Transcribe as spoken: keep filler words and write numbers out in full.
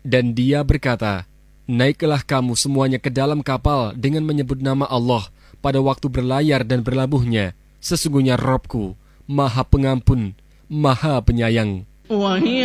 Dan dia berkata, naiklah kamu semuanya ke dalam kapal dengan menyebut nama Allah pada waktu berlayar dan berlabuhnya. Sesungguhnya Rabbku, Maha Pengampun, Maha Penyayang.